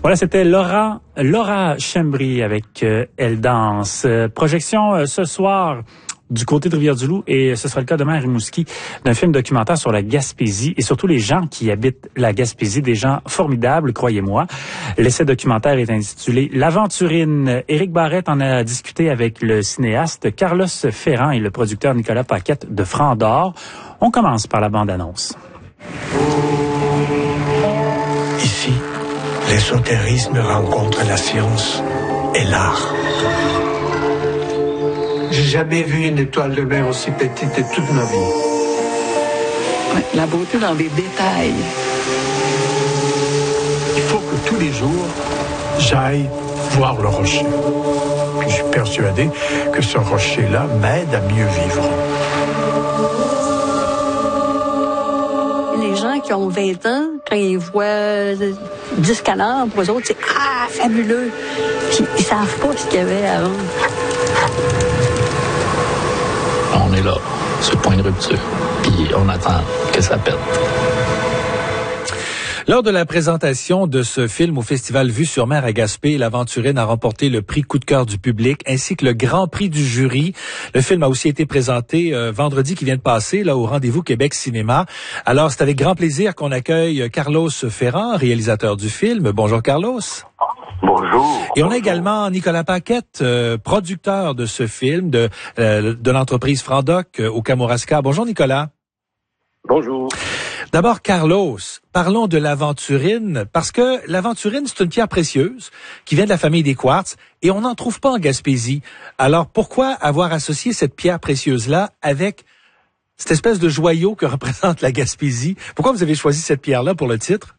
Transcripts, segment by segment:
Voilà, c'était Laura Chambry avec Elle danse. Projection ce soir du côté de Rivière-du-Loup, et ce sera le cas demain à Rimouski, d'un film documentaire sur la Gaspésie et surtout les gens qui habitent la Gaspésie, des gens formidables, croyez-moi. L'essai documentaire est intitulé L'Aventurine. Éric Barrette en a discuté avec le cinéaste Carlos Ferrand et le producteur Nicolas Paquette de Franc d'Or. On commence par la bande-annonce. Ici, l'ésotérisme rencontre la science et l'art. J'ai jamais vu une étoile de mer aussi petite de toute ma vie. Ouais, la beauté dans les détails. Il faut que tous les jours, j'aille voir le rocher. Puis je suis persuadé que ce rocher-là m'aide à mieux vivre. Les gens qui ont 20 ans, quand ils voient 10 canards, pour eux autres, c'est « Ah, fabuleux! » Puis ils savent pas ce qu'il y avait avant. On est là, sur le point de rupture, puis on attend que ça pète. Lors de la présentation de ce film au Festival Vue-sur-Mer à Gaspé, l'Aventurine a remporté le prix coup de cœur du public ainsi que le grand prix du jury. Le film a aussi été présenté vendredi qui vient de passer là au Rendez-vous Québec Cinéma. Alors, c'est avec grand plaisir qu'on accueille Carlos Ferrand, réalisateur du film. Bonjour Carlos. Bonjour. Et on a également Nicolas Paquette, producteur de ce film de l'entreprise Frandoc au Kamouraska. Bonjour Nicolas. Bonjour. D'abord, Carlos, parlons de l'Aventurine, parce que l'Aventurine, c'est une pierre précieuse qui vient de la famille des quartz et on n'en trouve pas en Gaspésie. Alors, pourquoi avoir associé cette pierre précieuse-là avec cette espèce de joyau que représente la Gaspésie? Pourquoi vous avez choisi cette pierre-là pour le titre?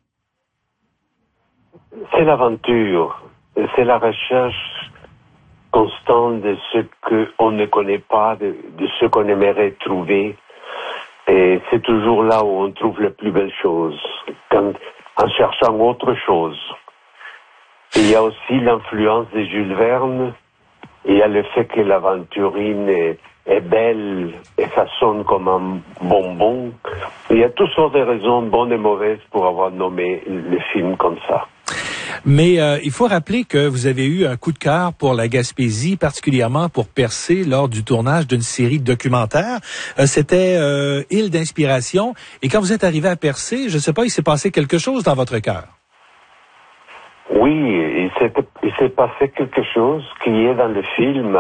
C'est l'aventure, c'est la recherche constante de ce qu'on ne connaît pas, de ce qu'on aimerait trouver. Et c'est toujours là où on trouve les plus belles choses, en cherchant autre chose. Il y a aussi l'influence de Jules Verne, il y a le fait que l'aventurine est belle et ça sonne comme un bonbon. Il y a toutes sortes de raisons, bonnes et mauvaises, pour avoir nommé le film comme ça. Mais il faut rappeler que vous avez eu un coup de cœur pour la Gaspésie, particulièrement pour Percé lors du tournage d'une série documentaire. C'était Île d'inspiration. Et quand vous êtes arrivé à Percé, je ne sais pas, il s'est passé quelque chose dans votre cœur. Oui, il s'est passé quelque chose qui est dans le film.